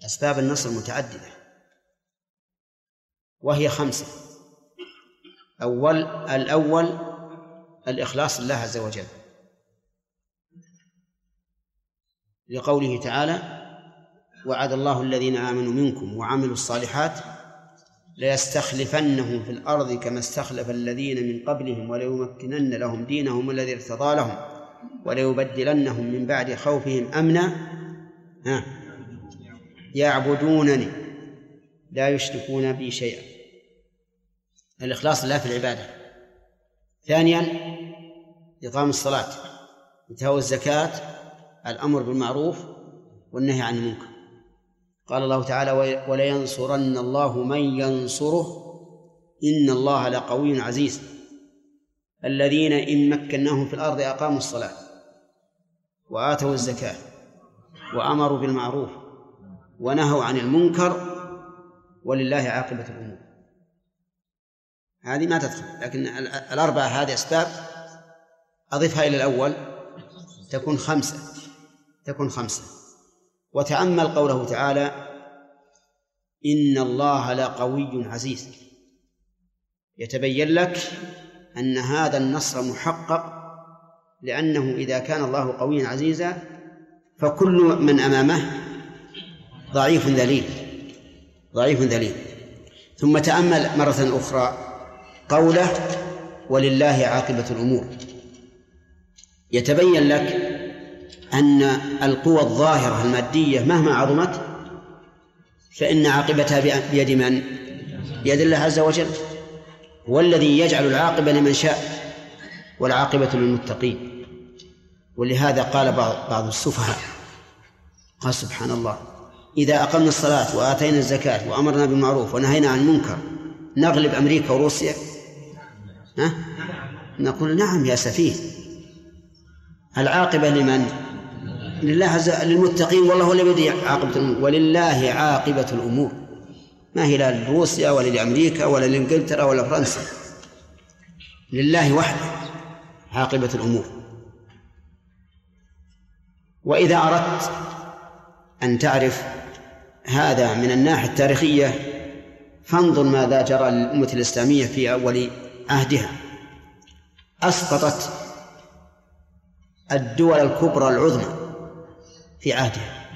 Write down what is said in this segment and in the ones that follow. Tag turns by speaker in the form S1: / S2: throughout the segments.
S1: أسباب النصر متعددة وهي 5. الأول الإخلاص لله عز وجل، لقوله تعالى: وعد الله الذين آمنوا منكم وعملوا الصالحات ليستخلفنهم في الأرض كما استخلف الذين من قبلهم وليمكنن لهم دينهم الذي ارتضى لهم وليبدلنهم من بعد خوفهم أمنا يعبدونني لا يشركون بي شيئا. الإخلاص لله في العبادة. ثانيا إقام الصلاة، إيتاء الزكاة، الأمر بالمعروف والنهي عن المنكر. قال الله تعالى: ولينصرن الله من ينصره إن الله لقوي عزيز. الذين إن مكناهم في الأرض أقاموا الصلاة وآتوا الزكاة وأمروا بالمعروف ونهوا عن المنكر ولله عاقبة الأمور. هذه ما تدخل، لكن 4 هذه أسباب أضفها إلى الأول تكون 5. وتأمل قوله تعالى: إن الله لقوي عزيز. يتبين لك أن هذا النصر محقق، لأنه إذا كان الله قويا عزيزا فكل من أمامه ضعيف ذليل. ثم تأمل مرة أخرى قوله: ولله عاقبة الأمور. يتبين لك أن القوى الظاهرة المادية مهما عظمت فإن عاقبتها بيد من؟ بيد الله عز وجل، هو الذي يجعل العاقبة لمن شاء والعاقبة للمتقين. ولهذا قال بعض السفهاء، قال: سبحان الله، إذا أقمنا الصلاة وآتينا الزكاة وأمرنا بالمعروف ونهينا عن المنكر نغلب أمريكا وروسيا؟ نقول: نعم يا سفيه، العاقبة لمن؟ لله للمتقين، والله هو الذي بيده عاقبة الأمور. ولله عاقبة الأمور، ما هي لا لروسيا ولا لأمريكا ولا لإنجلترا ولا فرنسا، لله وحده عاقبة الأمور. وإذا أردت أن تعرف هذا من الناحية التاريخية فانظر ماذا جرى للأمة الإسلامية في أول عهدها. أسقطت الدول الكبرى العظمى في عهدها،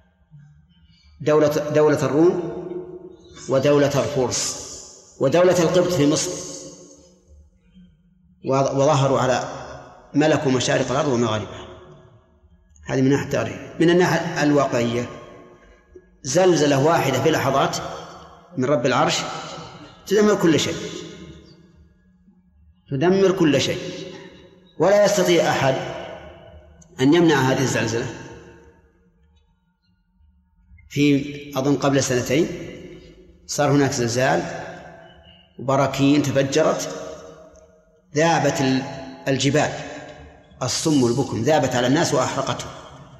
S1: دولة الروم ودولة الفرس ودولة القبط في مصر، وظهروا على ملكوا مشارق الأرض ومغاربها. هذه من ناحية التاريخ. من الناحية الواقعية زلزلة واحدة في لحظات من رب العرش تدمر كل شيء، ولا يستطيع أحد أن يمنع هذه الزلزلة. أظن قبل 2 صار هناك زلزال وبراكين تفجرت، ذابت الجبال، الصم والبكم ذابت على الناس وأحرقتهم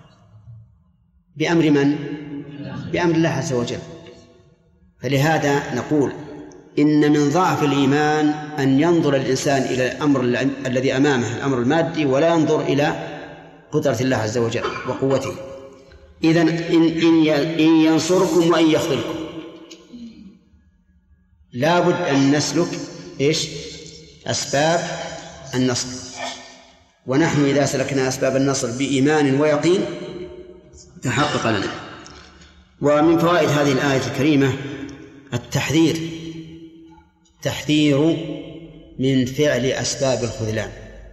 S1: بأمر من؟ بأمر الله عز وجل. فلهذا نقول إن من ضعف الإيمان أن ينظر الإنسان إلى الأمر الذي أمامه، الأمر المادي، ولا ينظر إلى قدرة الله عز وجل وقوته. إذن إن ينصركم وإن يخذلكم لا بد أن نسلك أسباب النصر. ونحن إذا سلكنا أسباب النصر بإيمان ويقين تحقق لنا. ومن فوائد هذه الآية الكريمة التحذير من فعل أسباب الخذلان،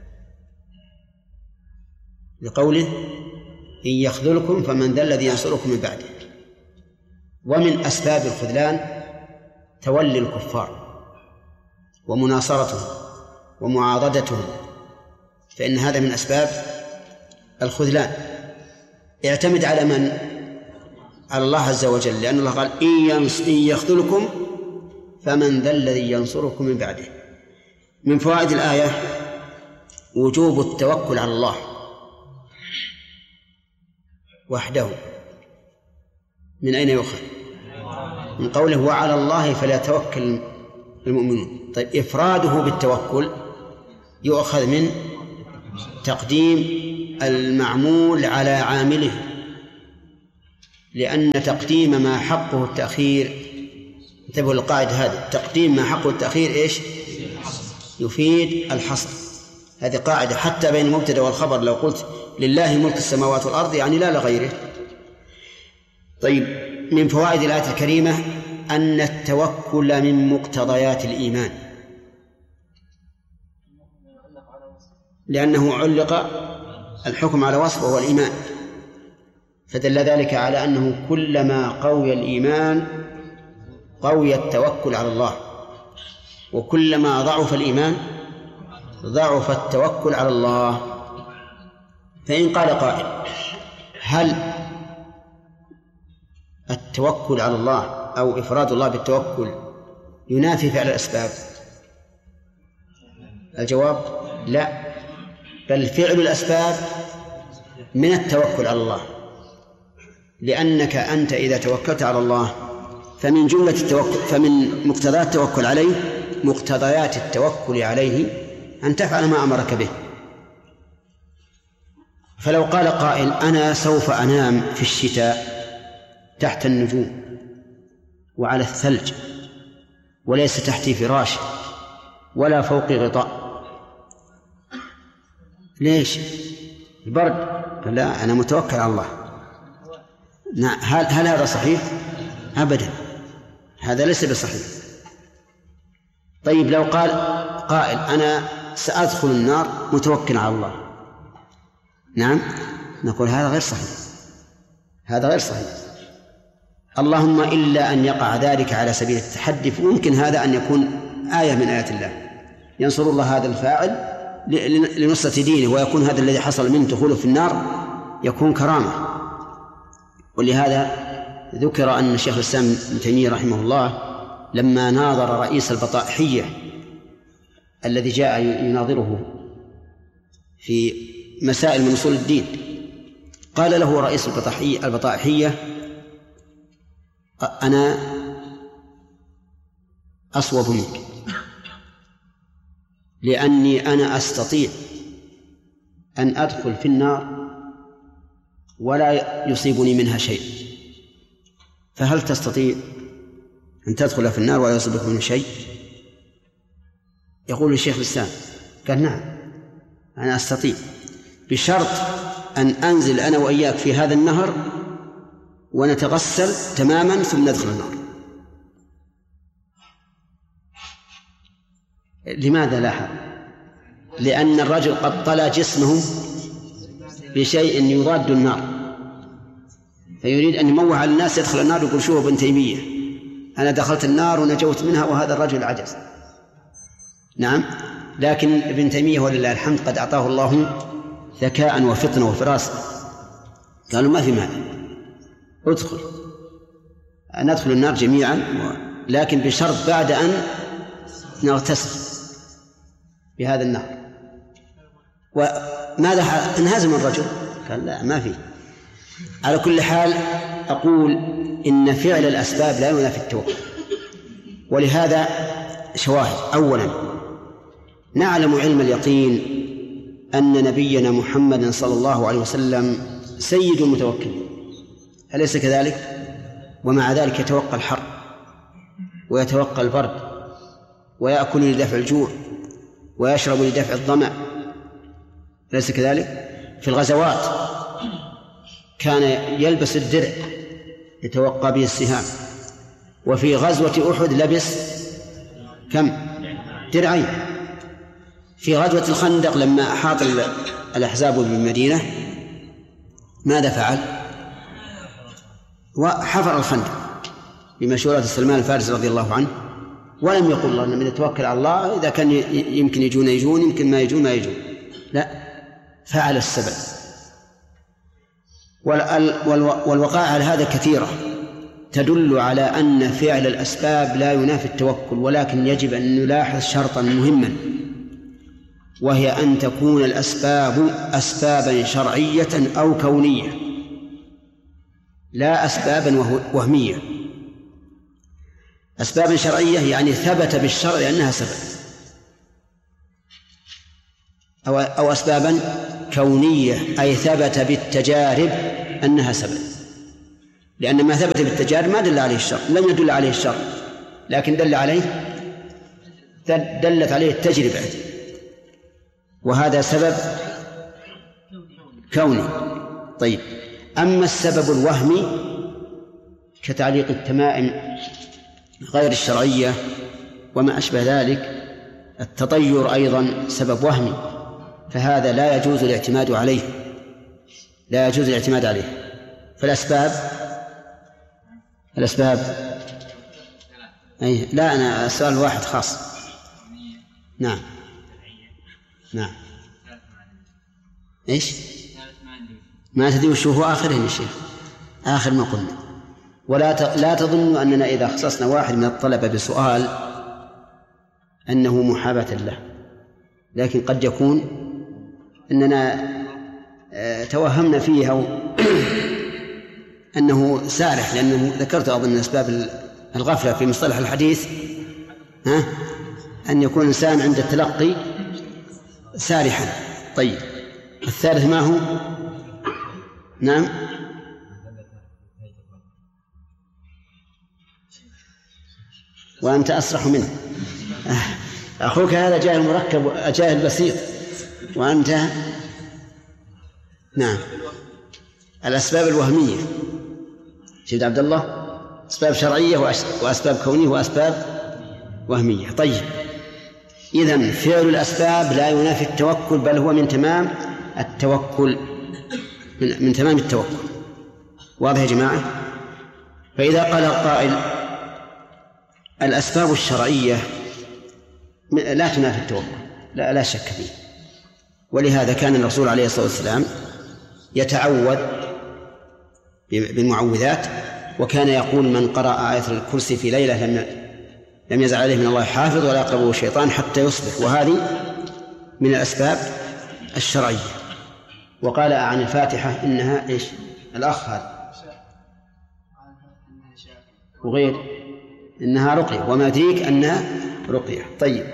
S1: لقوله: إن يخذلكم فمن ذا الذي ينصركم من بعده. ومن أسباب الخذلان تولي الكفار ومناصرتهم ومعاضدتهم، فإن هذا من أسباب الخذلان. اعتمد على من؟ على الله عز وجل، لأن الله قال: إن يخذلكم فمن ذا الذي ينصركم من بعده. من فوائد الآية وجوب التوكل على الله وحده. من أين يؤخذ؟ من قوله: وعلى الله فليتوكل المؤمنون. طيب، إفراده بالتوكل يؤخذ من تقديم المعمول على عامله، لأن تقديم ما حقه التأخير، انتبهوا للقاعدة هذه، تقديم ما حقه التأخير إيش؟ يفيد الحصر. هذه قاعدة حتى بين المبتدأ والخبر، لو قلت لله ملك السماوات والأرض يعني لا لغيره. طيب، من فوائد الآية الكريمة أن التوكل من مقتضيات الإيمان، لأنه علق الحكم على وصف وهو الإيمان، فدل ذلك على أنه كلما قوي الإيمان قوي التوكل على الله، وكلما ضعف الإيمان ضعف التوكل على الله. فإن قال قائل: هل التوكل على الله أو إفراد الله بالتوكل ينافي فعل الأسباب؟ الجواب: لا، بل فعل الأسباب من التوكل على الله، لأنك أنت إذا توكلت على الله فمن جملة التوكل، فمن مقتضيات التوكل عليه، مقتضيات التوكل عليه أن تفعل ما أمرك به. فلو قال قائل: أنا سوف أنام في الشتاء تحت النجوم وعلى الثلج وليس تحتي فراش ولا فوقي غطاء، ليش؟ البرد. لا، أنا متوكل على الله. هل هذا صحيح؟ أبدا، هذا ليس بصحيح. طيب، لو قال قائل: أنا سأدخل النار متوكل على الله، نعم، نقول هذا غير صحيح، هذا غير صحيح، اللهم إلا أن يقع ذلك على سبيل التحدي، فممكن هذا أن يكون آية من آيات الله، ينصر الله هذا الفاعل لنصرة دينه، ويكون هذا الذي حصل منه دخوله في النار يكون كرامة. ولهذا ذكر أن الشيخ الإسلام ابن تيمية رحمه الله لما ناظر رئيس البطائحية الذي جاء يناظره في مسائل من أصول الدين، قال له رئيس البطائحية: أنا أصوب منك، لأني أنا أستطيع أن أدخل في النار ولا يصيبني منها شيء، فهل تستطيع أن تدخل في النار ولا يصيبك منه شيء؟ يقول الشيخ الإسلام: قال: نعم، أنا أستطيع، بشرط أن أنزل أنا وإياك في هذا النهر ونتغسل تماما ثم ندخل النار. لماذا لاحظ؟ لأن الرجل قد طلى جسمه بشيء يضاد النار، فيريد أن يموه على الناس يدخل النار، يقول: شوفوا ابن تيمية، أنا دخلت النار ونجوت منها وهذا الرجل عجز. نعم، لكن ابن تيمية ولله الحمد قد أعطاه الله ذكاء وفطنة وفراسة، قالوا: ما في مانع، ادخل، ندخل النار جميعا، لكن بشرط بعد أن نغتسل بهذا النهر. وماذا انهزم الرجل؟ قال: لا، ما فيه. على كل حال، أقول إن فعل الأسباب لا ينافي التوكل، ولهذا شواهد. أولا، نعلم علم اليقين أن نبينا محمد صلى الله عليه وسلم سيد المتوكلين، أليس كذلك؟ ومع ذلك يتوقى الحر ويتوقى البرد ويأكل لدفع الجوع ويشرب لدفع الظمأ، أليس كذلك؟ في الغزوات كان يلبس الدرع يتوقى به السهام، وفي غزوة أحد لبس كم؟ درعين. في غزوة الخندق لما أحاط الأحزاب بالمدينة ماذا فعل؟ وحفر الخندق بمشورة سلمان الفارسي رضي الله عنه، ولم يقل الله أن يتوكل على الله إذا كان يمكن يجون يمكن ما يجون، لا، فعل السبب. والوقائع على هذا كثيرة تدل على أن فعل الأسباب لا ينافي التوكل، ولكن يجب أن نلاحظ شرطا مهما، وهي أن تكون الأسباب أسبابا شرعية أو كونية، لا أسبابا وهمية. أسبابا شرعية يعني ثبت بالشرع أنها سبب، أو أسبابا كونية أي ثبت بالتجارب أنها سبب. لأن ما ثبت بالتجارب ما دل عليه الشرع، لم يدل عليه الشرع، لكن دلت عليه التجربة، وهذا سبب كوني. طيب، أما السبب الوهمي كتعليق التمائم غير الشرعية وما أشبه ذلك، التطير أيضا سبب وهمي، فهذا لا يجوز الاعتماد عليه، فالأسباب لا، أنا سؤال واحد خاص. نعم إيش ما تدري وش هو آخره يا شيخ، آخر ما قلنا. لا تظنوا أننا إذا خصصنا واحد من الطلبة بسؤال أنه محاباة له، لكن قد يكون أننا توهمنا فيه أو أنه سارح، لأنه ذكرت أظن أسباب الغفلة في مصطلح الحديث أن يكون الإنسان عند التلقي سارحا. طيب، الثالث ما هو؟ نعم، وأنت أسرح منه. أخوك هذا جاهل مركب، جاهل بسيط، وأنت نعم. الأسباب الوهمية سيد عبد الله أسباب شرعية وأسباب كونية وأسباب وهمية. طيب، إذن فعل الأسباب لا ينافي التوكل، بل هو من تمام التوكل، من تمام التوكل. واضح يا جماعة؟ فإذا قال القائل الأسباب الشرعية لا تنافي التوكل، لا شك فيه، ولهذا كان الرسول عليه الصلاة والسلام يتعوذ بالمعوذات، وكان يقول من قرأ آية الكرسي في ليلة لم يزل عليه من الله حافظ ولا يقربه الشيطان حتى يصبح، وهذه من الأسباب الشرعية. وقال عن الفاتحة إنها إيش؟ الأخ هذا وغير إنها رقية، وما أدريك أنها رقية. طيب،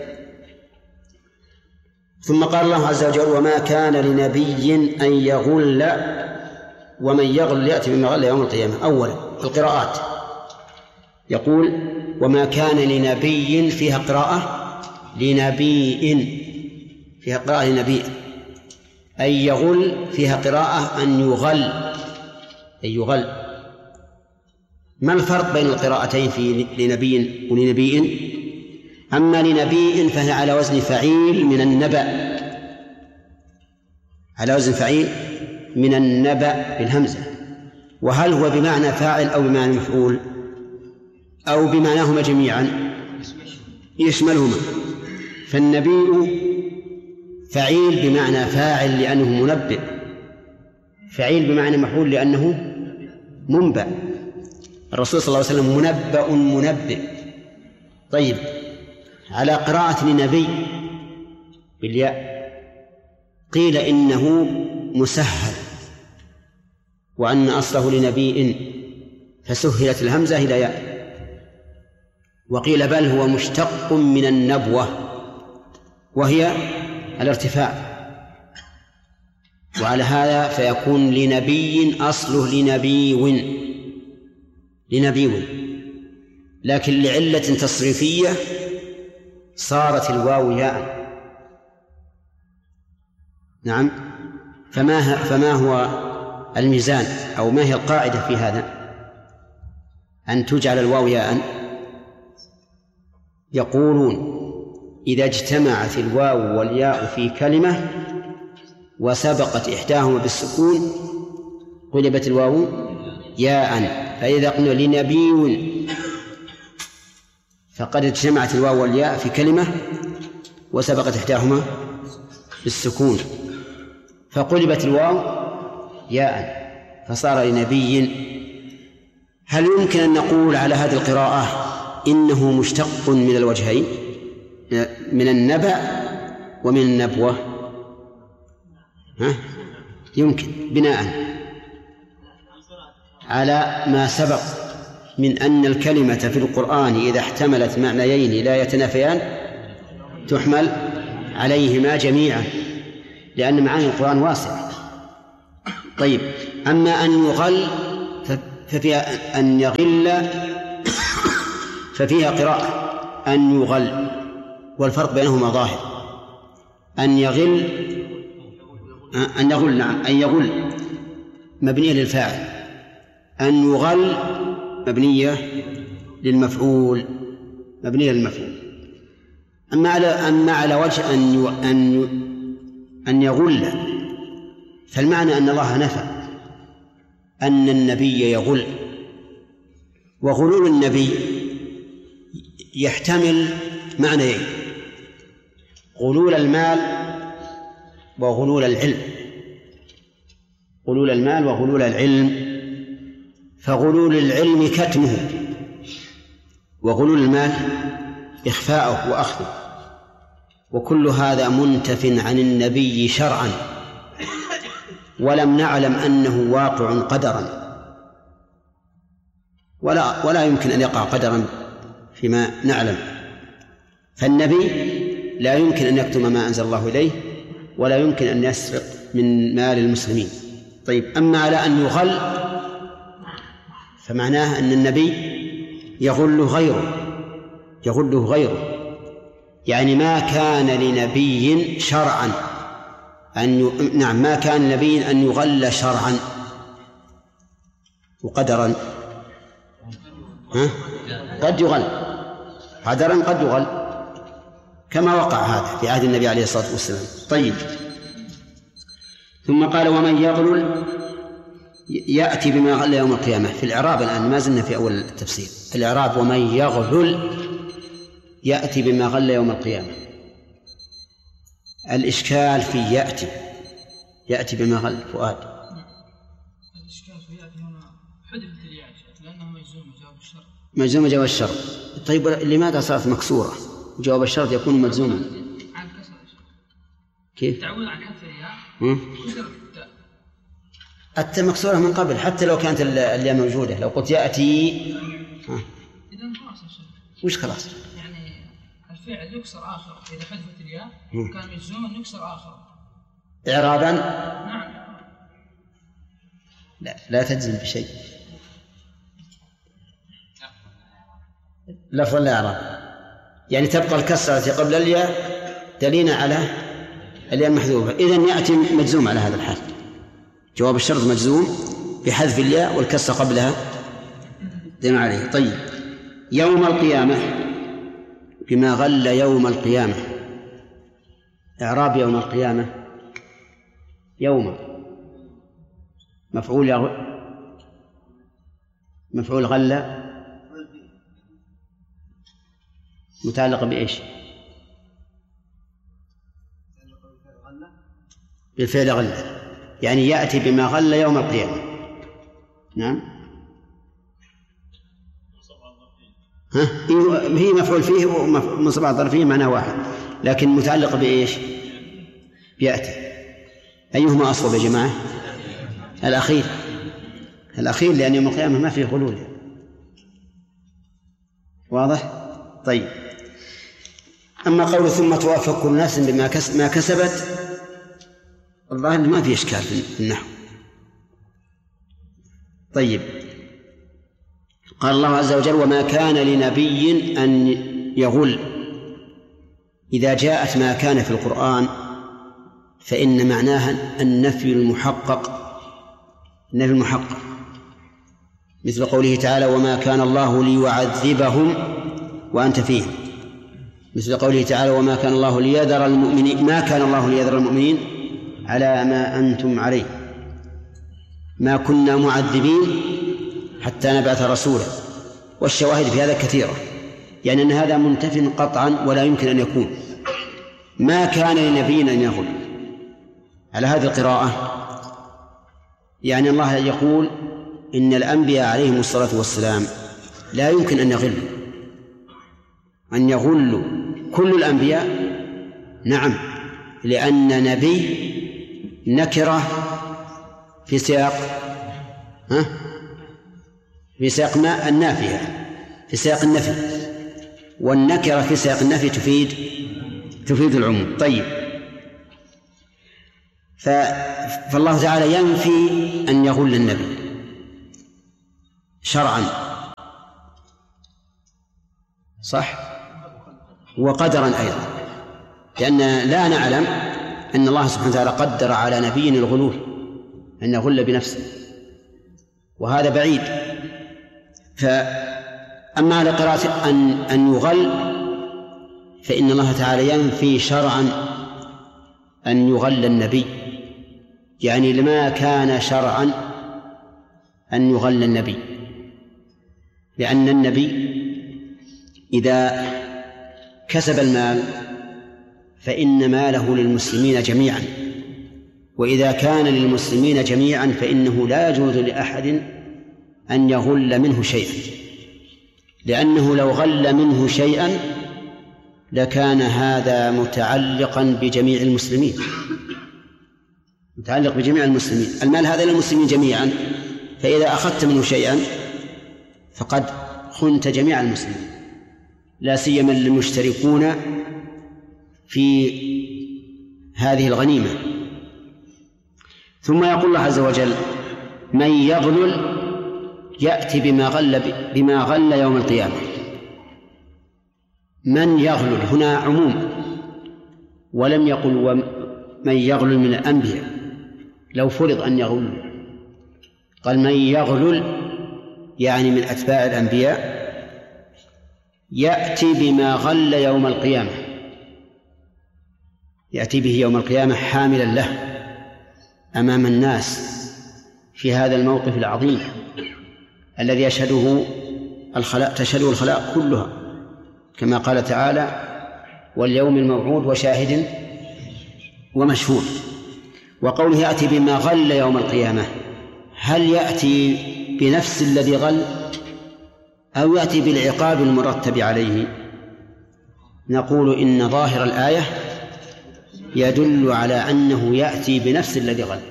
S1: ثم قال الله عز وجل وما كان لنبي أن يغل ومن يغل يأتي بما غل يوم القيامة. أولا القراءات، يقول وما كان لنبي، فيها قراءة لنبي، فيها قراءة لنبي. أن يغل فيها قراءة أن يغل، أن يغل. ما الفرق بين القراءتين في لنبي ولنبي؟ أما لنبي فهي على وزن فعيل من النبأ، على وزن فعيل من النبأ بالهمزة. وهل هو بمعنى فاعل أو بمعنى مفعول أو بمعناهما جميعا؟ يشملهما. فالنبي فعيل بمعنى فاعل لأنه منبئ، فعيل بمعنى مفعول لأنه منبأ. الرسول صلى الله عليه وسلم منبئ. طيب، على قراءة لنبي بالياء قيل إنه مسهل، وأن أصله لنبي فسهلت الهمزة إلى ياء. وقيل بل هو مشتق من النبوة وهي الارتفاع، وعلى هذا فيكون لنبي أصله لنبي، لكن لعلة تصريفية صارت الواو ياء. نعم. فما هو الميزان أو ما هي القاعدة في هذا أن تجعل الواو ياء؟ يقولون إذا اجتمعت الواو والياء في كلمة وسبقت إحداهما بالسكون قلبت الواو ياء. فإذا قلنا لنبي فقد اجتمعت الواو والياء في كلمة وسبقت إحداهما بالسكون فقلبت الواو ياء فصار لنبي. هل يمكن أن نقول على هذه القراءة إنه مشتق من الوجهين، من النبأ ومن النبوة؟ يمكن بناء على ما سبق من أن الكلمة في القرآن إذا احتملت معنيين لا يتنافيان تحمل عليهما جميعا، لأن معاني القرآن واسعة. طيب، أما أن يغل ففيها أن يغل، ففيها قراءة أن يغل، والفرق بينهما ظاهر. أن يغل، أن يغل، نعم، أن يغل مبنية للفاعل، أن يغل مبنية للمفعول، مبنية للمفعول. أما على وجه أن يغل، فالمعنى أن الله نفى أن النبي يغل، وغلول النبي يحتمل معنيين: غلول المال وغلول العلم، غلول المال وغلول العلم. فغلول العلم كتمه، وغلول المال إخفاؤه وأخذه، وكل هذا منتف عن النبي شرعا، ولم نعلم أنه واقع قدرا، ولا يمكن أن يقع قدرا فيما نعلم. فالنبي لا يمكن أن يكتم ما أنزل الله إليه، ولا يمكن أن يسرق من مال المسلمين. طيب، أما على أن يغل فمعناه أن النبي يغله غيره، يعني ما كان لنبي شرعا ما كان لنبي أن يغل شرعا وقدرا. قد يغل قدرا، قد يغل، كما وقع هذا في عهد النبي عليه الصلاة والسلام. طيب، ثم قال: ومن يغلل يأتي بما غل يوم القيامة. في الإعراب الآن ما زلنا في أول التفسير، الإعراب: ومن يغلل يأتي بما غل يوم القيامة. الإشكال في يأتي بما غل. فؤاد،
S2: الإشكال في يأتي هنا حذفت الياء لأنه
S1: مجزوم جواب الشرط. طيب، لماذا صارت مكسورة؟ جواب الشرط يكون مجزوما.
S2: عن كسر
S1: كيف؟
S2: تعويض عن حذف الياء.
S1: التاء مكسورة من قبل، حتى لو كانت الياء موجودة. لو قلت يأتي
S2: إذن خلاص.
S1: وش خلاص؟
S2: يعني الفعل يكسر آخر إذا حذفت الياء، كان مجزوما يكسر آخر
S1: إعرابا.
S2: نعم.
S1: لا تجزم بشيء. لفظ الإعراب يعني تبقى الكسرة التي قبل الياء دليلا على الياء المحذوفة. إذن يأتي مجزوم على هذا الحال. جواب الشرط مجزوم بحذف الياء والكسرة قبلها دم عليه. طيب، يوم القيامة بما غل يوم القيامة. إعراب يوم القيامة: يوم مفعول غل متعلق بإيش؟ بالفعل غل، يعني يأتي بما غل يوم القيامة. نعم. هي مفعول فيه ومنصب على ظرفه معناه واحد، لكن متعلق بإيش؟ بيأتي. أيهما أصوب يا جماعة؟ الأخير، لأن يوم القيامة ما فيه غلول. واضح؟ طيب، أما قول ثم توافى كل نفس بما ما كسبت، والله ما في إشكال في النحو. طيب، قال الله عز وجل: وما كان لنبي أن يغل. إذا جاءت ما كان في القرآن فإن معناها النفي المحقق، مثل قوله تعالى: وما كان الله ليعذبهم وأنت فيهم، مثل قوله تعالى: وما كان الله ليذر المؤمنين، ما كان الله ليذر المؤمنين على ما أنتم عليه، ما كنا معذبين حتى نبعث رسولا. والشواهد في هذا كثيرة، يعني أن هذا منتف قطعا ولا يمكن أن يكون. ما كان لنبي أن يغل. على هذه القراءة يعني الله يقول إن الأنبياء عليهم الصلاة والسلام لا يمكن أن يغلوا كل الأنبياء. نعم، لأن نبي نكرة في سياق ما النافية، في سياق النفي، والنكرة في سياق النفي تفيد العموم. طيب، فالله تعالى ينفي أن يغل النبي، شرعا صح، وقدرا أيضا، لأن لا نعلم أن الله سبحانه وتعالى قدر على نبي الغلول أن يغل بنفسه، وهذا بعيد. فأما على قراءة أن يغل فإن الله تعالى ينفي شرعا أن يغل النبي، يعني لما كان شرعا أن يغل النبي، لأن النبي إذا كسب المال فإن ماله للمسلمين جميعا، وإذا كان للمسلمين جميعا فإنه لا يجوز لأحد أن يغل منه شيئا، لأنه لو غل منه شيئا لكان هذا متعلقا بجميع المسلمين، متعلق بجميع المسلمين، المال هذا للمسلمين جميعا، فإذا أخذت منه شيئا فقد خنت جميع المسلمين، لا سيما المشتركون في هذه الغنيمة. ثم يقول الله عز وجل: من يغلل يأتي بما غل يوم القيامة. من يغلل هنا عموم، ولم يقل من يغلل من الأنبياء لو فرض أن يغلل، قال من يغلل يعني من أتباع الأنبياء يأتي بما غل يوم القيامة، يأتي به يوم القيامة حاملا له أمام الناس في هذا الموقف العظيم الذي تشهده الخلائق كلها، كما قال تعالى: واليوم الموعود وشاهد ومشهود. وقوله يأتي بما غل يوم القيامة، هل يأتي بنفس الذي غل أو يأتي بالعقاب المرتب عليه؟ نقول إن ظاهر الآية يدل على أنه يأتي بنفس الذي غل.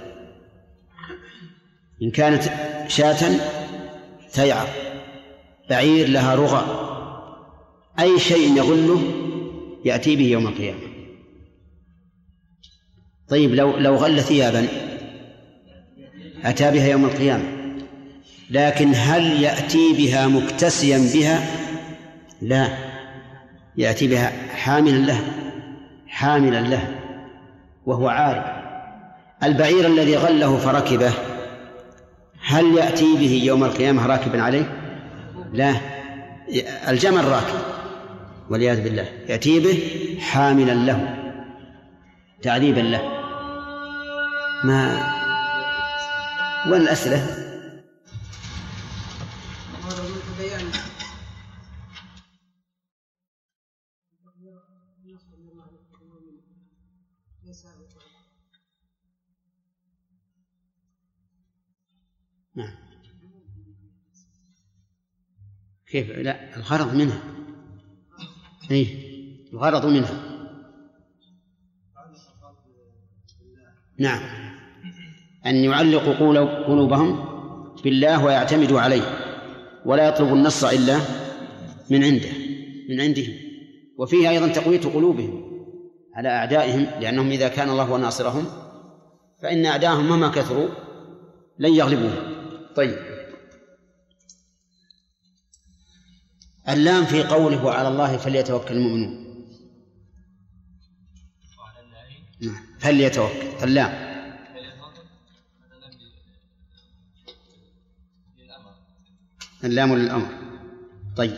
S1: إن كانت شاة تيعر، بعير لها رغى، أي شيء يغله يأتي به يوم القيامة. طيب لو غل ثيابا أتى بها يوم القيامة، لكن هل يأتي بها مكتسيا بها؟ لا، يأتي بها حاملا له وهو عاري. البعير الذي غله فركبه هل يأتي به يوم القيامة راكبا عليه؟ لا، الجمل راكب والعياذ بالله، يأتي به حاملا له تعذيبا له. ما وين الأسئلة؟ نعم. كيف؟ لا، الغرض منها. الغرض منها. نعم، أن يعلقوا قلوبهم بالله ويعتمدوا عليه ولا يطلبوا النصر إلا من عنده. وفيه أيضا تقوية قلوبهم على أعدائهم، لأنهم إذا كان الله ناصرهم فإن أعدائهم مهما كثروا لن يغلبوهم. طيب، اللام في قوله وعلى الله فليتوكل المؤمنون. فليتوكل، اللام للأمر. طيب،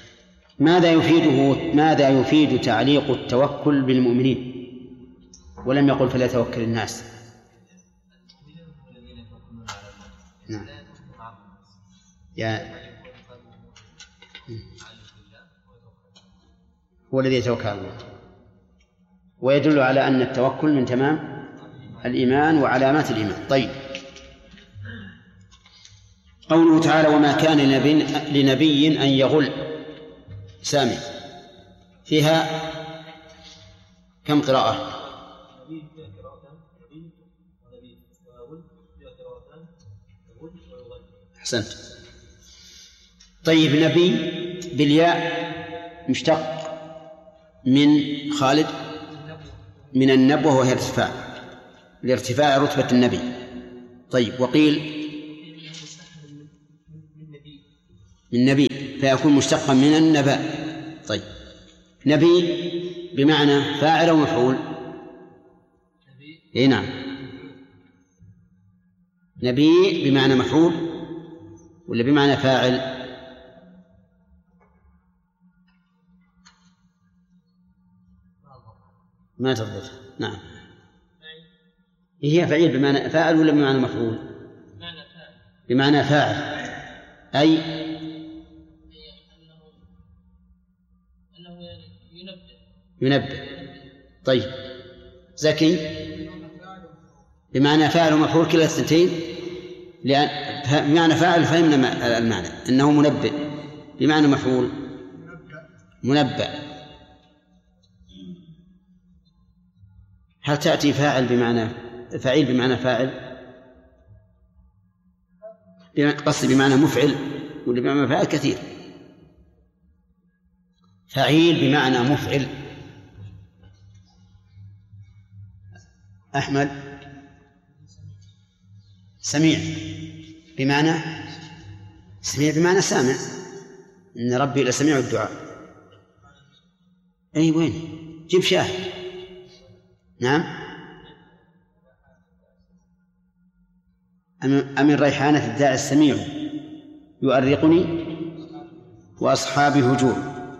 S1: ماذا يفيد تعليق التوكل بالمؤمنين ولم يقل فليتوكل الناس؟ نعم. هو الذي يتوكل على الله، ويدل على أن التوكل من تمام الإيمان وعلامات الإيمان. طيب، قوله تعالى وما كان لنبي أن يغل، سامي فيها كم قراءة؟ أحسنت. طيب، نبي بالياء مشتق من خالد من النبوة وهي لارتفاع رتبة النبي. طيب، وقيل من نبي فيكون مشتقا من النبأ. طيب نبي بمعنى فاعل أو مفعول؟ إيه نعم، نبي بمعنى مفعول ولا بمعنى فاعل؟ ما تضبط. نعم، هي فعيل بمعنى فاعل ولا بمعنى مفعول؟ بمعنى فاعل، أي ينبه. طيب زكي بمعنى فاعل ومفعول كلا الثنتين، لأن بمعنى فاعل فهمنا المعنى أنه منبه، بمعنى مفعول منبأ. هل تأتي فاعل بمعنى فعيل بمعنى فاعل؟ قصدي بمعنى مفعل ولا بمعنى فاعل؟ كثير. فعيل بمعنى مفعل. أحمد سميع بمعنى سامع، إن ربي لسميع الدعاء. أي وين جيب شاهد. نعم، أمن ريحانة الداعي السميع يؤرقني وأصحابي هجور.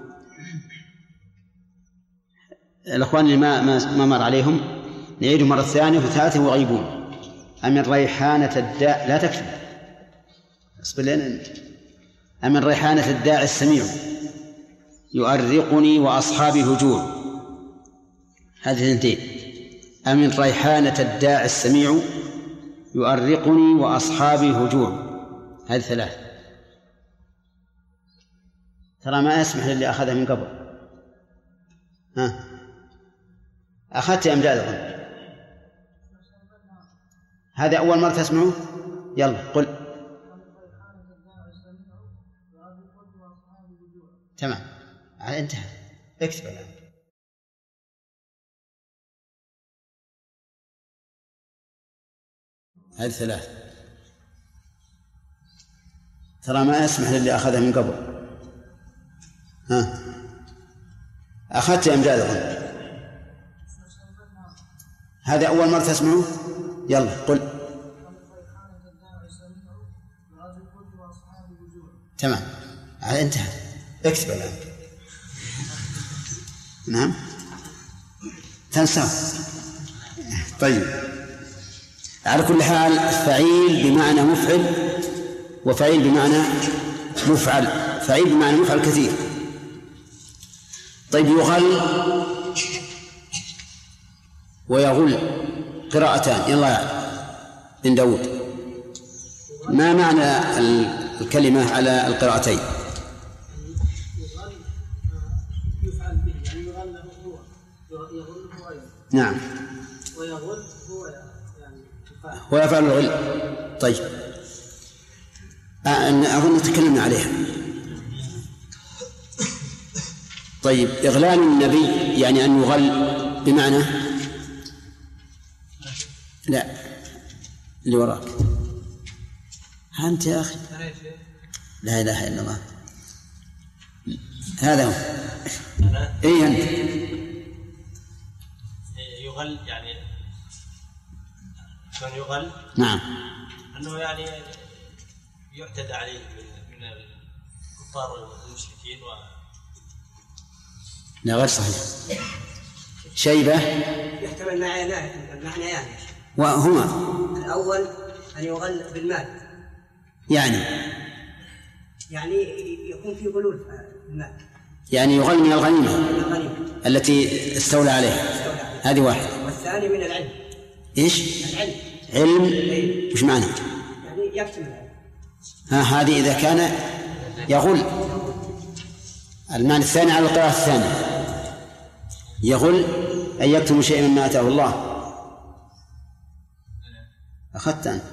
S1: الأخوان اللي ما مر عليهم نعيده مرة ثانية وثالثة وغيبون. أمن ريحانة الداعي، لا تكتب، اصبر لنا أنت. أمن ريحانة الداعي السميع يؤرقني وأصحابي هجور، هذه اثنتين. أمن ريحانة الداعي السميع يؤرقني وأصحابي هجور، هذه ثلاث. ترى ما أسمح للي أخذها من قبل. ها أخذت أمجاد أظن، هذا أول مرة تسمعه. يلا قل. تمام انتهى، اكتب الآن. هذه ثلاث. ترى ما أسمح للي أخذها من قبل. ها أخذت أمجاد أظن، هذا أول مرة تسمعه. يلا قل. تمام انتهى، اكتب الآن. نعم تنسى. طيب على كل حال فعيل بمعنى مفعل وفعيل بمعنى مفعل. فعيل بمعنى مفعل كثير. طيب يغل ويغل قراءتان. يلا بن داود، ما معنى الكلمة على القراءتين؟
S3: يفعل به، يعني يغل هو يغل هو أيضا.
S1: نعم،
S3: ويغل هو يعني
S1: ويفعل الغل. طيب أظن تكلمنا عليها. طيب إغلال النبي يعني أن يغل بمعنى لا اللي وراك. أنت يا أخي لا إله إلا الله، هذا هو. إيه أنت
S3: يغل يعني كان يغل.
S1: نعم،
S3: أنه يعني يعتدى عليه من الكفار والمشركين
S1: لا غير صحيح. شيبة
S4: يحتمل معنيان
S1: وهما
S4: الأول أن يغل بالمال،
S1: يعني
S4: يكون في غلول في المال،
S1: يعني يغل من الغنيمة التي استولى عليها. هذه واحدة.
S4: والثاني من العلم.
S1: إيش؟
S4: العلم.
S1: علم. وش معنى؟
S4: يعني يكتم العلم.
S1: هذه إذا كان يغل. المعنى الثاني على القراءة الثانية يغل أن يكتم شيئا مما آتاه الله. أخذت أنت.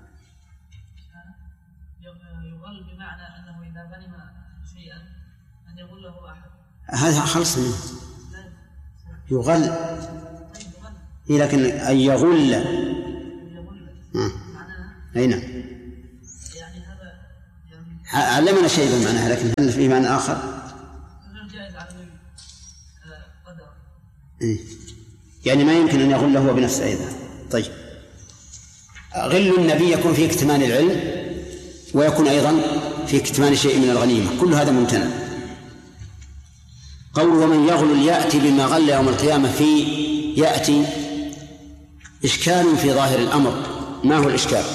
S2: يغل بمعنى أنه إذا غنم شيئا أن يغله أحد.
S1: هذا خلص منه. يغل إيه، لكن أن يغل أي نعم. علمنا شيء بمعناها، لكن هل فيه معنى آخر؟
S2: جائز على النبي قدر.
S1: يعني ما يمكن أن يغل هو بنفسه أيضا. طيب، غل النبي يكون فيه اكتمان العلم، ويكون أيضا فيه اكتمان شيء من الغنيمة، كل هذا ممتنع. قول ومن يغل يأتي بما غل يوم القيامة، في يأتي إشكال في ظاهر الأمر. ما هو الإشكال؟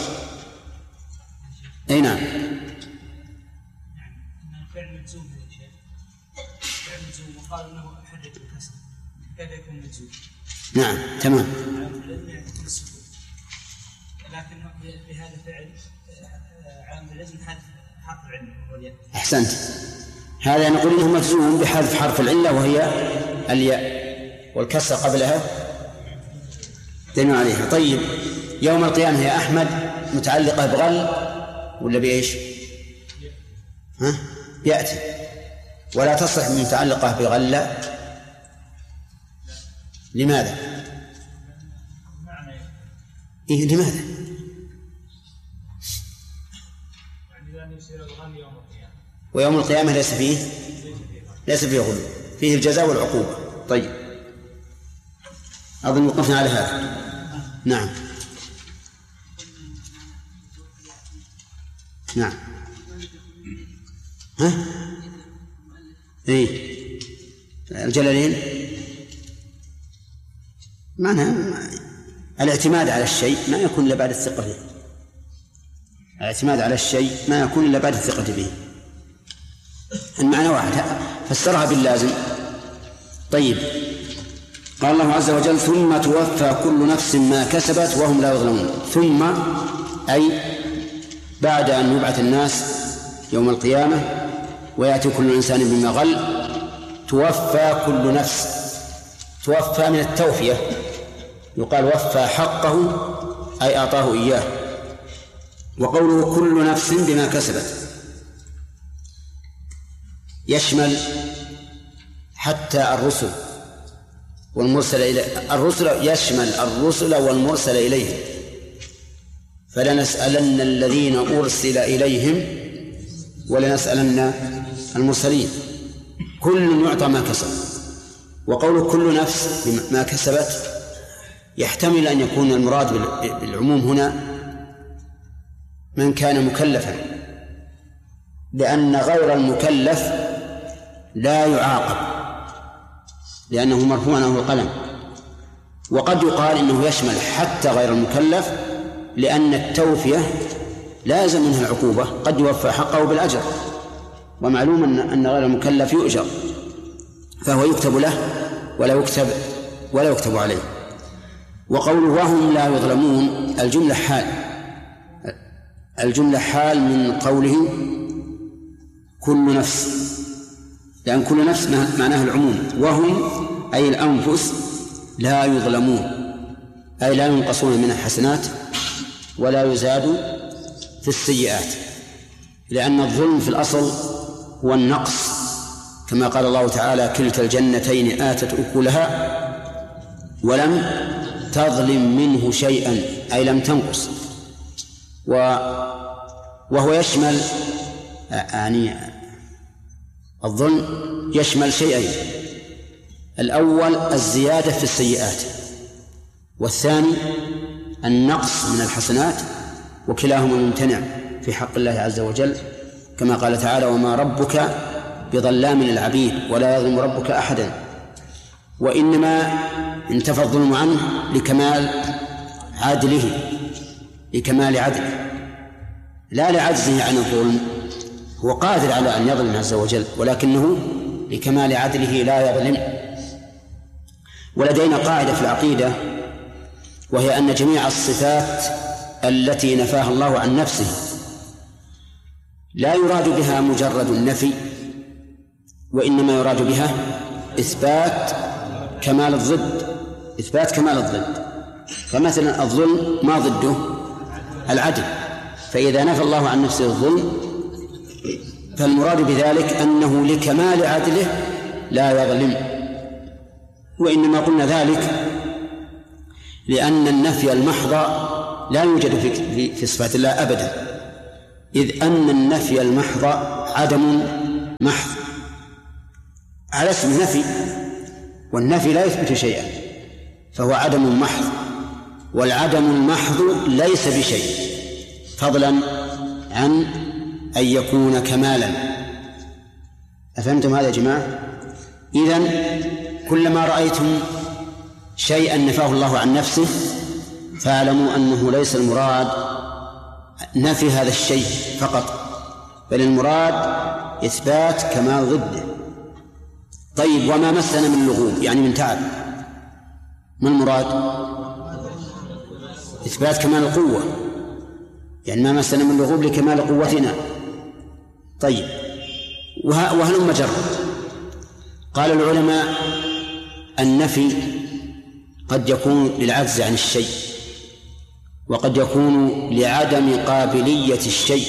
S1: أي نعم.
S3: فعل مجزوم يا شيخ، فعل مجزوم وقال انه احرج بالكسر، كيف يكون مجزوم؟
S1: نعم تمام.
S3: لكن بهذا الفعل عامل لازم حذف حرف العلة وهو الياء.
S1: أحسنت، هذا نقول إنه مجزوم بحذف حرف العلة وهي الياء، والكسر قبلها دين عليها. طيب، يوم القيامة يا أحمد متعلقة بغل ولا بإيش؟ يأتي، ولا تصح متعلقة بغل. لماذا؟ إيه لماذا؟ ويوم القيامة ليس فيه غلو، فيه الجزاء والعقوبة. طيب، أظن وقفنا على هذا. نعم نعم. إيه الجلالين معنى الاعتماد على الشيء ما يكون إلا بعد الثقة به. الاعتماد على الشيء ما يكون إلا بعد الثقة به. المعنى واحد، فسرها باللازم. طيب، قال الله عز وجل ثم توفى كل نفس ما كسبت وهم لا يظلمون. ثم أي بعد أن يبعث الناس يوم القيامة ويأتي كل إنسان بما غل، توفى كل نفس. توفى من التوفية، يقال وفى حقه أي أعطاه إياه. وقوله كل نفس بما كسبت يشمل حتى الرسل والمرسل إليه. الرسل يشمل الرسل والمرسل إليهم، فلنسألن الذين أرسل إليهم ولنسألن المرسلين. كل يعطى ما كسب. وقول كل نفس بما كسبت يحتمل أن يكون المراد بالعموم هنا من كان مكلفا، لأن غير المكلف لا يعاقب لأنه مرفوع عنه القلم. وقد يقال إنه يشمل حتى غير المكلف، لأن التوفية لازم منها العقوبة، قد يوفى حقه بالأجر، ومعلوم أن غير المكلف يؤجر، فهو يكتب له ولا يكتب عليه. وقوله وهم لا يظلمون الجملة حال من قوله كل نفس، لأن كل نفس معناها العموم، وهم أي الأنفس لا يظلمون أي لا ينقصون من الحسنات ولا يزاد في السيئات، لأن الظلم في الأصل هو النقص، كما قال الله تعالى كلتا الجنتين آتت أكلها ولم تظلم منه شيئا أي لم تنقص. وهو يشمل يعني الظلم يشمل شيئين: الأول الزيادة في السيئات، والثاني النقص من الحسنات، وكلاهما ممتنع في حق الله عز وجل، كما قال تعالى وما ربك بظلام للعبيد ولا يظلم ربك أحدا. وإنما انتفى الظلم عنه لكمال عدله، لا لعجزه عن الظلم، هو قادر على أن يظلم عز وجل، ولكنه لكمال عدله لا يظلم. ولدينا قاعدة في العقيدة، وهي أن جميع الصفات التي نفاها الله عن نفسه لا يراد بها مجرد النفي، وإنما يراد بها إثبات كمال الضد. فمثلا الظلم ما ضده؟ العدل. فإذا نفى الله عن نفسه الظلم فالمراد بذلك أنه لكمال عدله لا يظلم. وإنما قلنا ذلك لأن النفي المحض لا يوجد في صفات الله أبدا، إذ أن النفي المحض عدم محض على اسم نفي، والنفي لا يثبت شيئا فهو عدم محض، والعدم المحض ليس بشيء فضلا عن أن يكون كمالا. أفهمتم هذا يا جماعة؟ إذن كلما رأيتم شيئا نفاه الله عن نفسه فاعلموا أنه ليس المراد نفي هذا الشيء فقط، بل المراد إثبات كمال ضده. طيب، وما مسنا من لغوب يعني من تعب، ما المراد؟ إثبات كمال القوة، يعني ما مسنا من لغوب لكمال قوتنا. طيب، وهلم جرا. قال العلماء النفي قد يكون للعجز عن الشيء، وقد يكون لعدم قابلية الشيء،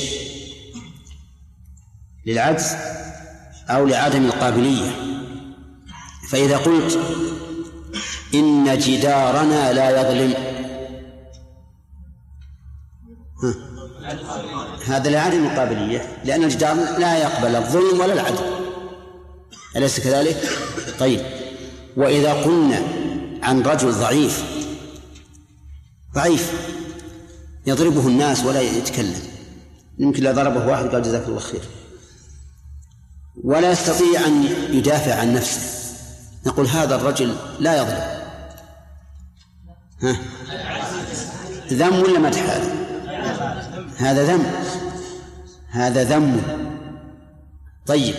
S1: للعجز أو لعدم القابلية. فإذا قلت إن جدارنا لا يظلم، هذا لعدم القابلية، لأن الجدار لا يقبل الظلم ولا العدل، أليس كذلك؟ طيب، وإذا قلنا عن رجل ضعيف يضربه الناس ولا يتكلم، يمكن لا ضربه واحد قال جزاك الله خير، ولا يستطيع أن يدافع عن نفسه، نقول هذا الرجل لا يظلم. ذم ولا مدح؟ هذا ذم. طيب،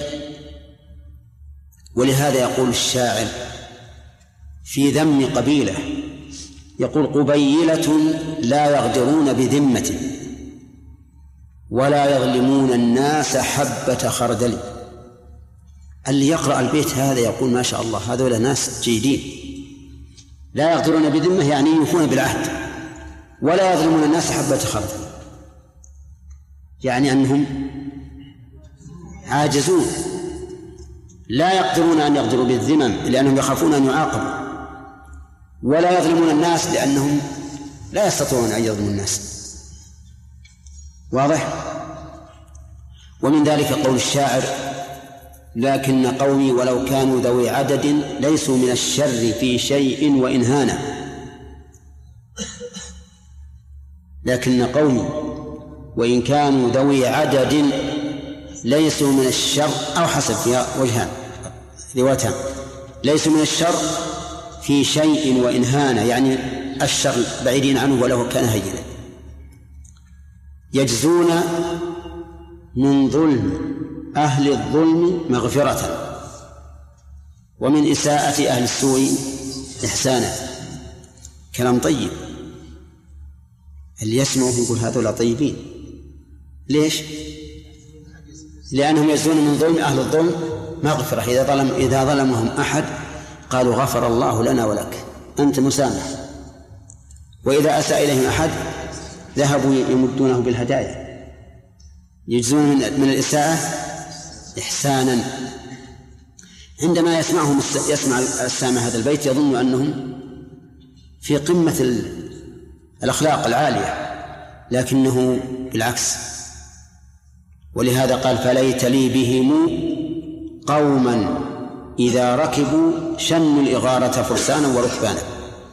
S1: ولهذا يقول الشاعر في ذم قبيلة، يقول قبيلة لا يغدرون بذمة ولا يظلمون الناس حبة خردل. اللي يقرأ البيت هذا يقول ما شاء الله هذول ناس جيدين، لا يغدرون بذمة يعني يوفون بالعهد، ولا يظلمون الناس حبة خردل، يعني أنهم عاجزون لا يقدرون أن يغدروا بالذمم لأنهم يخافون أن يعاقبوا، ولا يظلمون الناس لأنهم لا يستطيعون أن يظلموا الناس. واضح؟ ومن ذلك قول الشاعر لكن قومي ولو كانوا ذوي عدد ليسوا من الشر في شيء وإن هانا. لكن قومي وإن كانوا ذوي عدد ليسوا من الشر، أو حسب فيها وجهان روايتان، ليسوا من الشر في شيء وإن هانا، يعني الشر بعيدين عنه ولو كان هينا. يجزون من ظلم أهل الظلم مغفرة ومن إساءة أهل السوء إحسانا. كلام طيب، اللي يسمعه يقول هذول طيبين. ليش؟ لأنهم يجزون من ظلم أهل الظلم مغفرة، إذا ظلمهم أحد قالوا غفر الله لنا ولك أنت مسامح، وإذا أساء إليهم أحد ذهبوا يمدونه بالهدايا. يجزون من الإساءة إحسانا. عندما يسمع السامع هذا البيت يظن أنهم في قمة الأخلاق العالية، لكنه بالعكس. ولهذا قال فليت لي بهم قوما إذا ركبوا شنوا الإغارة فرسانا وركبانا.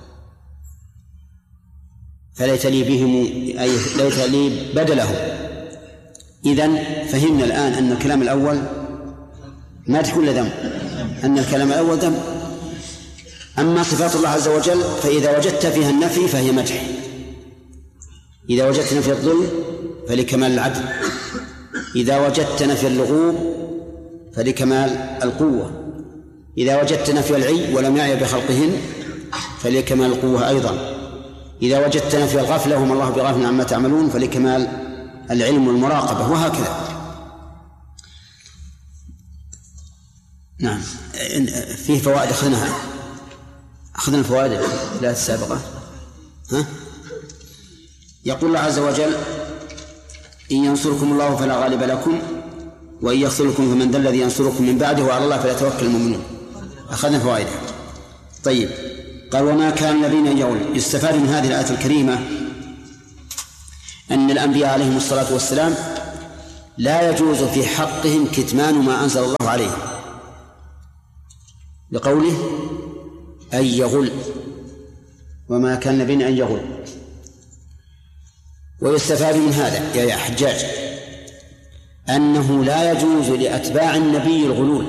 S1: فليت لي بهم أي ليت لي بدلهم. إذن فهمنا الآن أن الكلام الأول مدح ولا ذم؟ أن الكلام الأول ذم. أما صفات الله عز وجل فإذا وجدت فيها النفي فهي مدح، إذا وجدت نفي الظلم فلكمال العدل، إذا وجدت نفي اللغوب فلكمال القوة، إذا وجدت نفي العي ولم يعي بخلقهن فلكمال القوة أيضا، إذا وجدت نفي الغفلة وما الله بغافل عما تعملون فلكمال العلم والمراقبة، وهكذا. نعم، فيه فوائد أخذنا الفوائد الثلاث السابقة. يقول الله عز وجل إن ينصركم الله فلا غالب لكم وإن يخذلكم فمن ذا الذي ينصركم من بعده وعلى الله فليتوكل المؤمنون. أخذنا فوائد. طيب، قال وما كان الذين يقول. يستفاد من هذه الآية الكريمة أن الأنبياء عليهم الصلاة والسلام لا يجوز في حقهم كتمان ما أنزل الله عليهم، لقوله أن يغل، وما كان نبي أن يغل. ويستفاد من هذا يا حجاج أنه لا يجوز لأتباع النبي الغلول،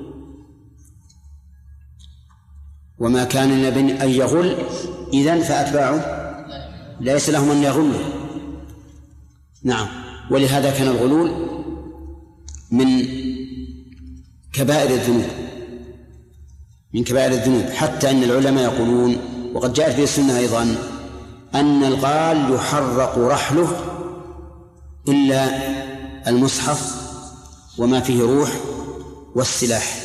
S1: وما كان النبي أن يغل إذن فأتباعه ليس لهم أن يغلوا. نعم، ولهذا كان الغلول من كبائر الذنوب، من كبائر الذنوب، حتى أن العلماء يقولون، وقد جاءت في السنة أيضا، أن الغال يحرق رحله إلا المصحف وما فيه روح والسلاح.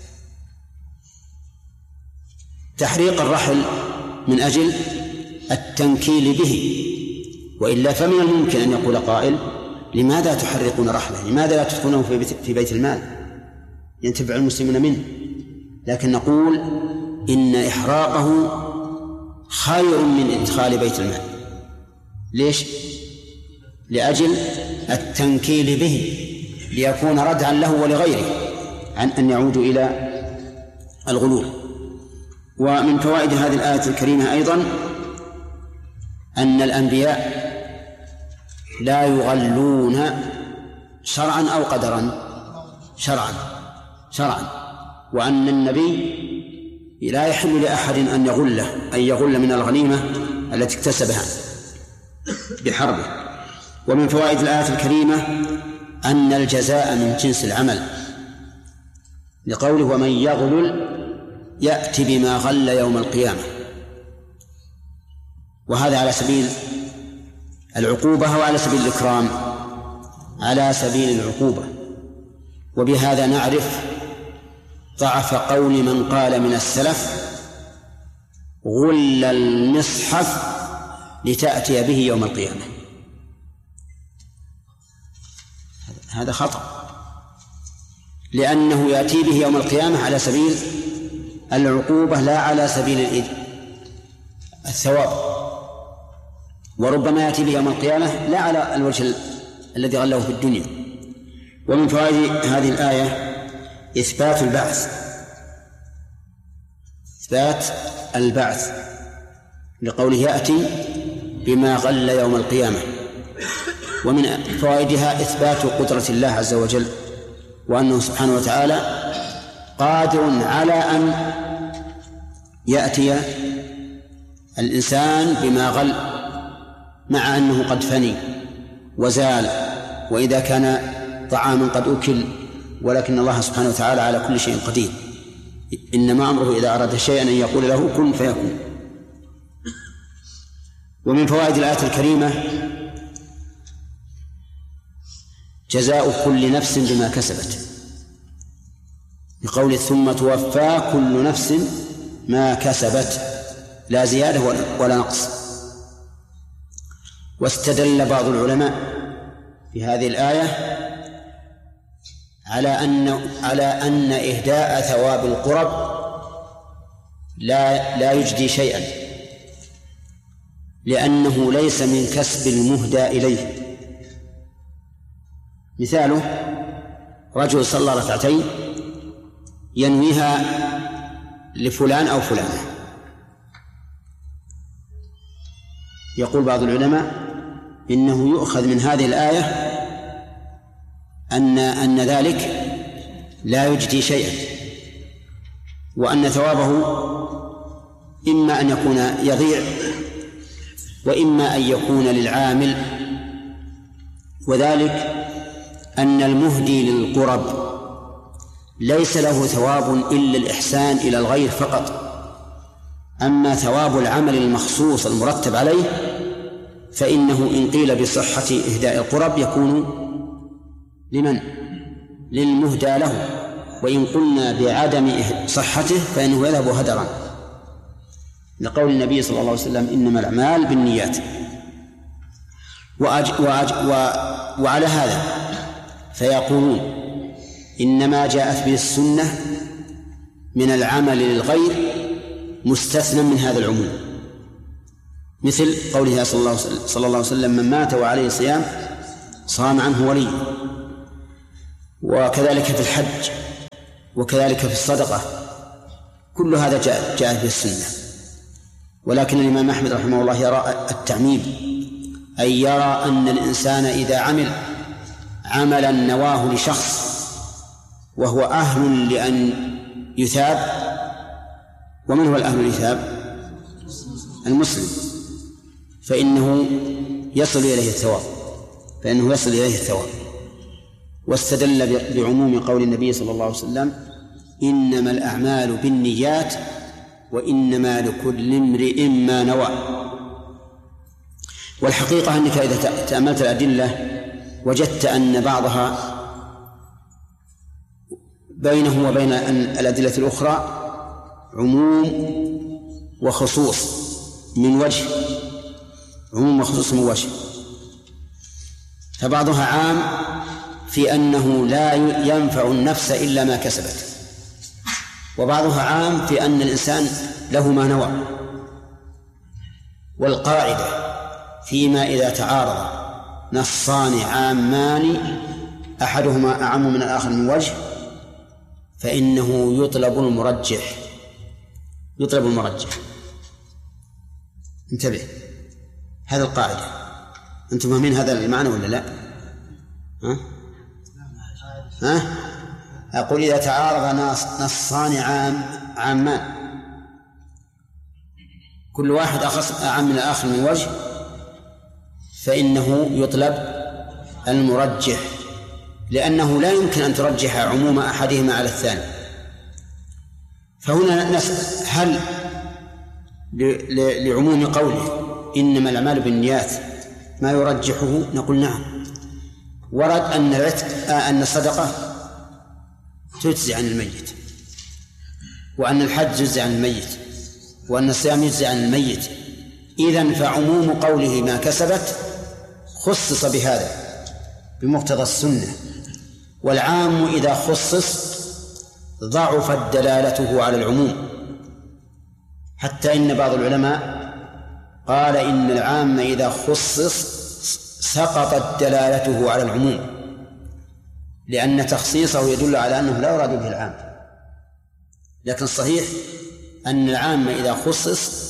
S1: تحريق الرحل من أجل التنكيل به، وإلا فمن الممكن أن يقول قائل: لماذا تحرقون رحله؟ لماذا لا تدخلونه في بيت المال ينتفع المسلمون منه؟ لكن نقول إن إحراقه خير من إدخال بيت المال. ليش؟ لأجل التنكيل به، ليكون ردعا له ولغيره عن أن يعودوا إلى الغلول. ومن فوائد هذه الآية الكريمة أيضا أن الأنبياء لا يغلون شرعا أو قدرا، شرعا، وأن النبي لا يحل لأحد أن يغل من الغنيمة التي اكتسبها بحربه. ومن فوائد الآية الكريمة أن الجزاء من جنس العمل، لقوله: ومن يغلل يأتي بما غل يوم القيامة. وهذا على سبيل العقوبة وعلى سبيل الإكرام، على سبيل العقوبة. وبهذا نعرف ضعف قول من قال من السلف: غل المصحف لتأتي به يوم القيامة. هذا خطأ، لأنه يأتي به يوم القيامة على سبيل العقوبة لا على سبيل الثواب، وربما يأتي به يوم القيامة لا على الوجه الذي غله في الدنيا. ومن فوائد هذه الآية إثبات البعث لقوله: يأتي بما غل يوم القيامة. ومن فوائدها إثبات قدرة الله عز وجل، وأنه سبحانه وتعالى قادر على أن يأتي الإنسان بما غل، مع أنه قد فني وزال، وإذا كان طعاما قد أكل، ولكن الله سبحانه وتعالى على كل شيء قدير. إنما أمره إذا أراد شيئا أن يقول له كن فيكون. ومن فوائد الآية الكريمة جزاء كل نفس بما كسبت، بقول: ثم توفى كل نفس ما كسبت، لا زيادة ولا نقص. واستدل بعض العلماء في هذه الآية على أن إهداء ثواب القرب لا يجدي شيئا، لأنه ليس من كسب المهدى إليه. مثاله: رجل صلى ركعتين ينويها لفلان أو فلانة، يقول بعض العلماء إنه يؤخذ من هذه الآية أن ذلك لا يجدي شيئا، وأن ثوابه إما أن يكون يضيع وإما أن يكون للعامل. وذلك أن المهدي للقرب ليس له ثواب إلا الإحسان إلى الغير فقط، أما ثواب العمل المخصوص المرتب عليه فإنه إن قيل بصحة إهداء القرب يكون لمن؟ للمهدى له، وإن قلنا بعدم صحته فإنه يذهب هدرا، لقول النبي صلى الله عليه وسلم: إنما الأعمال بالنيات. وعلى هذا فيقولون إنما جاءت به السنة من العمل للغير مستثنى من هذا العموم، مثل قوله صلى الله عليه وسلم: من مات وعليه صيام صام عنه ولي. وكذلك في الحج، وكذلك في الصدقة، كل هذا جاء في السنة. ولكن الإمام أحمد رحمه الله يرى التعميم، أي يرى أن الإنسان إذا عمل عملا نواه لشخص وهو أهل لأن يثاب، ومن هو الأهل ليثاب؟ المسلم، فإنه يصل إليه الثواب. واستدل بعموم قول النبي صلى الله عليه وسلم: إنما الأعمال بالنيات وإنما لكل امرئ ما نوى. والحقيقة أنك إذا تأملت الأدلة وجدت أن بعضها بينه وبين الأدلة الأخرى عموم وخصوص من وجه، فبعضها عام في أنه لا ينفع النفس إلا ما كسبت، وبعضها عام في أن الإنسان له ما نوى. والقاعدة فيما إذا تعارض نصان عامان أحدهما أعم من الآخر من وجه فإنه يطلب المرجح. انتبه، هذا القاعدة. أنتم فاهمين هذا المعنى ولا لا؟ أقول إذا تعارض نصان عامان كل واحد أخص أعم من الآخر من وجه فإنه يطلب المرجح، لأنه لا يمكن أن ترجح عموم أحدهما على الثاني. فهنا نسأل: هل لعموم قوله إنما الأعمال بالنيات ما يرجحه؟ نقول نعم. ورد أن الصدقة تجزي عن الميت، وأن الحج يجزي عن الميت، وأن الصيام يجزي عن الميت. إذن فعموم قوله ما كسبت خصص بهذا بمقتضى السنة، والعام إذا خصص ضعفت دلالته على العموم، حتى إن بعض العلماء قال إن العام إذا خصص سقطت دلالته على العموم، لأن تخصيصه يدل على أنه لا يراد به العام. لكن الصحيح أن العام إذا خصص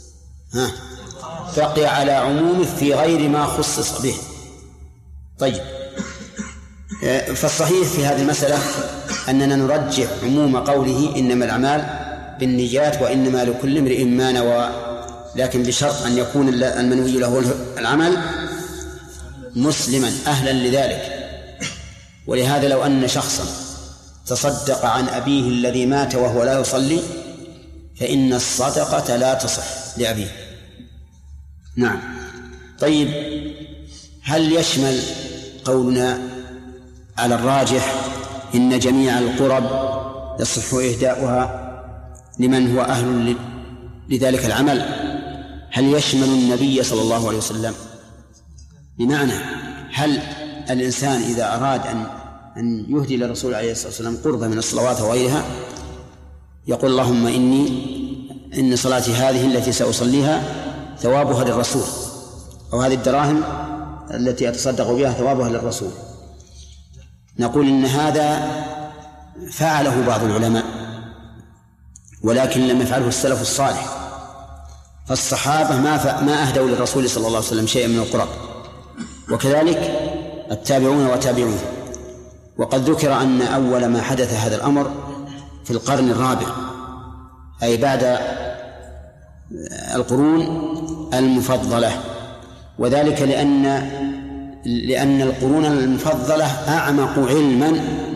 S1: بقي على عمومه في غير ما خصص به. طيب، فالصحيح في هذه المسألة أننا نرجح عموم قوله إنما الأعمال بالنيات وإنما لكل امرئ ما نوى، لكن بشرط أن يكون المنوي له العمل مسلما أهلا لذلك. ولهذا لو أن شخصا تصدق عن أبيه الذي مات وهو لا يصلي فإن الصدقة لا تصح لأبيه. نعم. طيب، هل يشمل قولنا على الراجح إن جميع القرب يصح إهداؤها لمن هو أهل لذلك العمل، هل يشمل النبي صلى الله عليه وسلم؟ بمعنى هل الإنسان إذا أراد أن يهدي للرسول عليه الصلاة والسلام قربة من الصلوات وغيرها يقول: اللهم إن صلاتي هذه التي سأصليها ثوابها للرسول، أو هذه الدراهم التي أتصدق بها ثوابها للرسول، نقول إن هذا فعله بعض العلماء ولكن لم يفعله السلف الصالح. فالصحابة ما أهدوا للرسول صلى الله عليه وسلم شيئا من القرب، وكذلك التابعون وتابعون. وقد ذكر أن أول ما حدث هذا الأمر في القرن الرابع، أي بعد القرون المفضلة، وذلك لأن القرون المفضلة أعمق علما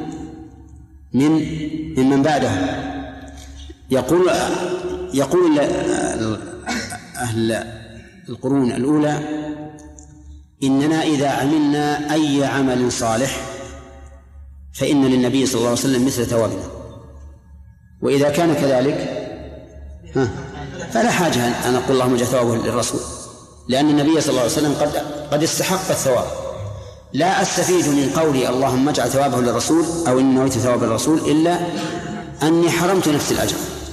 S1: من بعدهم. يقول أهل القرون الأولى: إننا إذا عملنا أي عمل صالح فإن للنبي صلى الله عليه وسلم مثل ثوابنا، وإذا كان كذلك فلا حاجة أن أقول اللهم اجعل ثوابه للرسول، لأن النبي صلى الله عليه وسلم قد استحق الثواب. لا أستفيد من قولي اللهم اجعل ثوابه للرسول أو إن نويت ثواب الرسول إلا أني حرمت نفس الأجر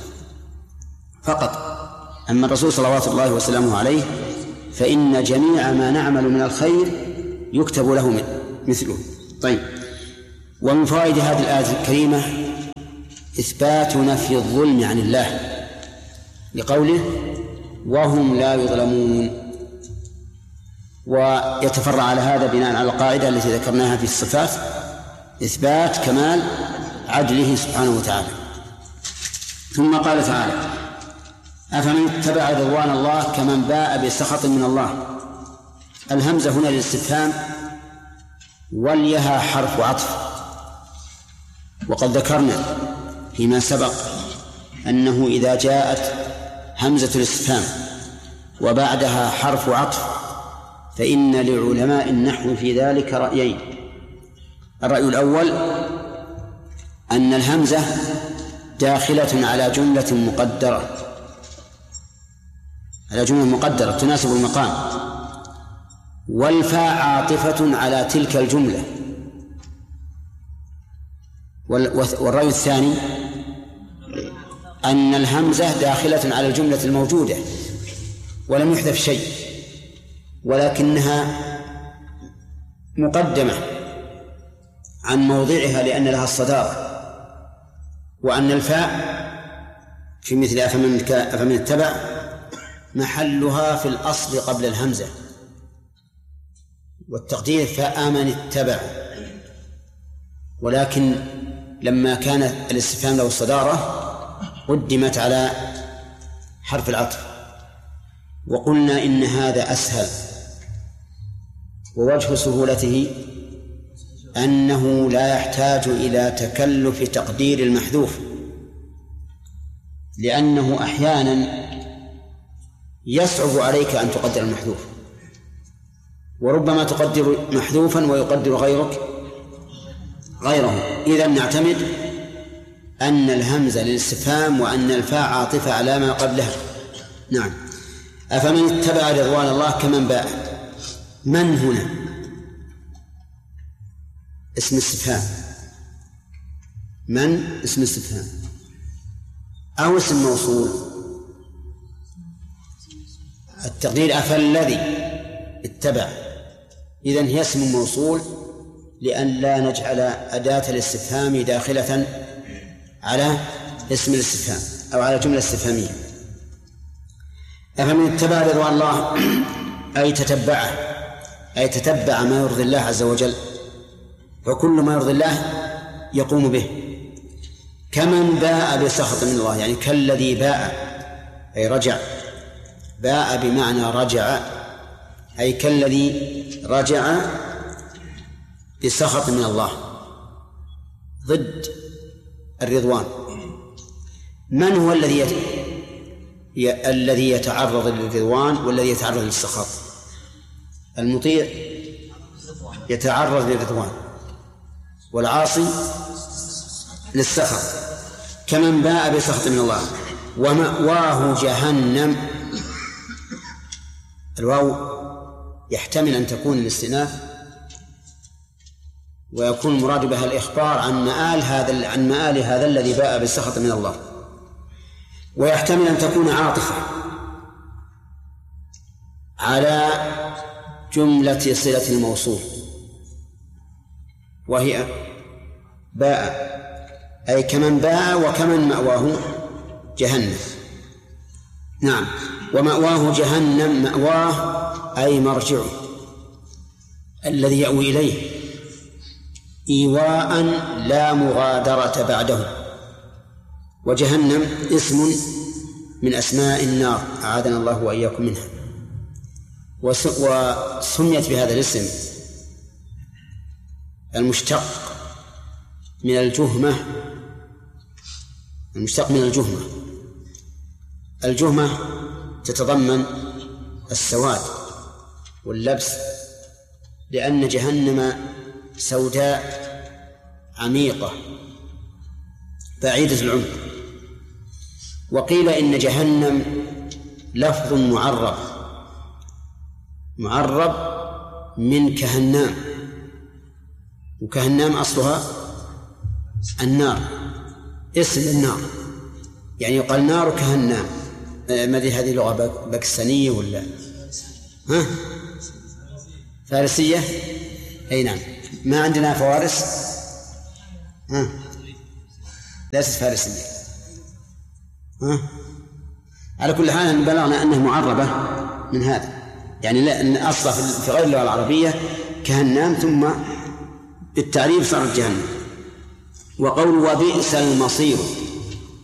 S1: فقط. أما الرسول صلوات الله وسلامه عليه فإن جميع ما نعمل من الخير يكتب له مثله. طيب، ومن فوائد هذه الآية الكريمة إثبات نفي الظلم عن الله لقوله وهم لا يظلمون. ويتفرع على هذا بناء على القاعدة التي ذكرناها في الصفات إثبات كمال عدله سبحانه وتعالى. ثم قال تعالى أفمن اتبع رضوان الله كمن باء بسخط من الله. الهمزة هنا للاستفهام واليها حرف عطف. وقد ذكرنا فيما سبق أنه إذا جاءت همزة الاستفهام وبعدها حرف عطف فإن لعلماء النحو في ذلك رأيين. الرأي الأول أن الهمزة داخلة على جملة مقدرة تناسب المقام، والفاء عاطفة على تلك الجملة. والرأي الثاني أن الهمزة داخلة على الجملة الموجودة ولم يحذف شيء، ولكنها مقدمة عن موضعها لأن لها الصدارة، وأن الفاء في مثل أفمن اتبع محلها في الأصل قبل الهمزة، والتقدير فآمن اتبع. ولكن لما كان الاستفهام له الصدارة قدمت على حرف العطف، وقلنا إن هذا أسهل. ووجه سهولته أنه لا يحتاج إلى تكلف تقدير المحذوف، لأنه أحيانا يصعب عليك أن تقدر المحذوف، وربما تقدر محذوفا ويقدر غيره. إذا نعتمد أن الهمزة للاستفهام وأن الفاء عاطفة على ما قبلها. نعم. أفمن اتبع رضوان الله كمن باء. من هنا اسم استفهام، من اسم استفهام أو اسم موصول. التقدير أفالذي اتبع، إذن هي اسم موصول لأن لا نجعل أداة الاستفهام داخلة على اسم الاستفهام أو على جملة استفهامية. أفمن اتبع رضوان الله أي تتبعه، أي تتبع ما يرضي الله عز وجل، وكل ما يرضي الله يقوم به. كمن باء بسخط من الله، يعني كالذي باء أي رجع. باء بمعنى رجع، أي كالذي رجع بسخط من الله ضد الرضوان. من هو الذي يتعرض للرضوان والذي يتعرض للسخط؟ المطيع يتعرض للرضوان والعاصي للسخط. كمن باء بسخط من الله ومأواه جهنم. الواو يحتمل أن تكون الاستئناف ويكون المراد بها الإخبار عن مآل هذا الذي باء بالسخط من الله، ويحتمل أن تكون عاطفة على جملة صلة الموصول وهي باء، أي كمن باء وكمن مأواه جهنم. نعم. ومأواه جهنم، مأواه أي مرجعه الذي يأوي إليه إيواء لا مغادرة بعده. وجهنم اسم من أسماء النار، أعاذنا الله وإياكم منها. وسميت بهذا الاسم المشتق من الجهمة، المشتق من الجهمة. الجهمة تتضمن السواد واللبس، لأن جهنم سوداء عميقة بعيدة العمق. وقيل إن جهنم لفظ معرب من كهنام، وكهنام أصلها النار، اسم النار، يعني يقال نار كهنام. ما أدري هذه لغة باكستانية ولا فارسية؟ أي نعم. ما عندنا فوارس ليست فارسية. على كل حال بلغنا أنه معربة من هذا، يعني لا أن أصلا في غير اللغة العربية كهنام ثم بالتعريف صارت جهنم. وقول وبئس المصير